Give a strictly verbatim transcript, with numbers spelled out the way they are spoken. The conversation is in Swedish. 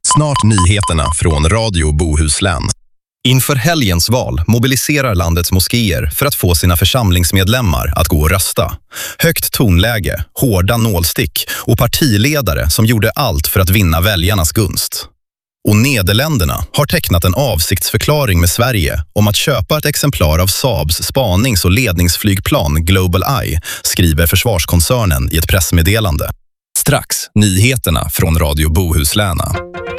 Snart nyheterna från Radio Bohuslän. Inför helgens val mobiliserar landets moskéer för att få sina församlingsmedlemmar att gå och rösta. Högt tonläge, hårda nålstick och partiledare som gjorde allt för att vinna väljarnas gunst. Och Nederländerna har tecknat en avsiktsförklaring med Sverige om att köpa ett exemplar av Saabs spanings- och ledningsflygplan Global Eye, skriver försvarskoncernen i ett pressmeddelande. Strax nyheterna från Radio Bohuslän.